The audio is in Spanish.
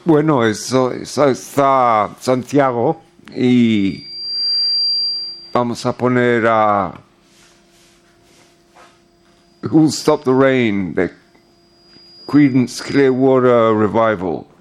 Bueno, eso está Santiago y vamos a poner a Who'll Stop the Rain de Creedence Clearwater Revival.